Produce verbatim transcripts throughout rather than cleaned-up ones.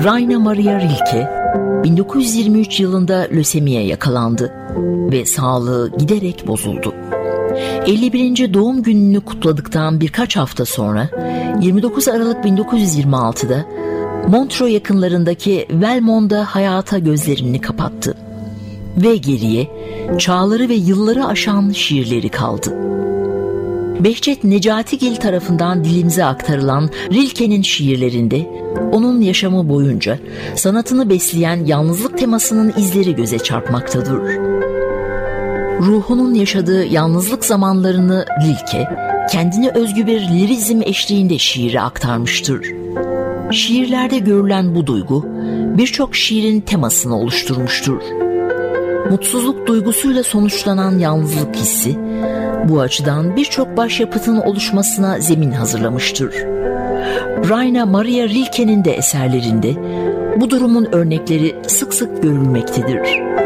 Rainer Maria Rilke bin dokuz yüz yirmi üç yılında lösemiye yakalandı ve sağlığı giderek bozuldu. elli birinci doğum gününü kutladıktan birkaç hafta sonra yirmi dokuz Aralık bin dokuz yüz yirmi altıda Montreux yakınlarındaki Velmont'da hayata gözlerini kapattı ve geriye çağları ve yılları aşan şiirleri kaldı. Behçet Necatigil tarafından dilimize aktarılan Rilke'nin şiirlerinde onun yaşamı boyunca sanatını besleyen yalnızlık temasının izleri göze çarpmaktadır. Ruhunun yaşadığı yalnızlık zamanlarını Rilke, kendine özgü bir lirizm eşliğinde şiire aktarmıştır. Şiirlerde görülen bu duygu, birçok şiirin temasını oluşturmuştur. Mutsuzluk duygusuyla sonuçlanan yalnızlık hissi, bu açıdan birçok başyapıtın oluşmasına zemin hazırlamıştır. Rainer Maria Rilke'nin de eserlerinde bu durumun örnekleri sık sık görülmektedir.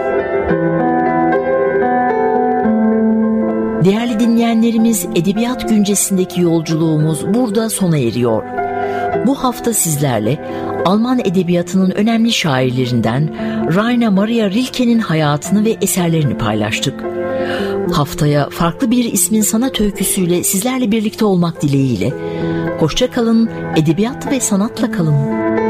Değerli dinleyenlerimiz, Edebiyat Güncesi'ndeki yolculuğumuz burada sona eriyor. Bu hafta sizlerle Alman edebiyatının önemli şairlerinden Rainer Maria Rilke'nin hayatını ve eserlerini paylaştık. Haftaya farklı bir ismin sanat öyküsüyle sizlerle birlikte olmak dileğiyle. Hoşça kalın, edebiyat ve sanatla kalın.